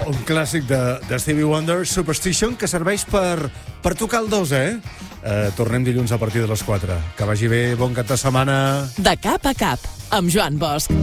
Un clàssic de Stevie Wonder, Superstition, que serveix per tocar el dos, Tornem dilluns a partir de les 4. Que vagi bé, bon cap de setmana. De cap a cap, amb Joan Bosch.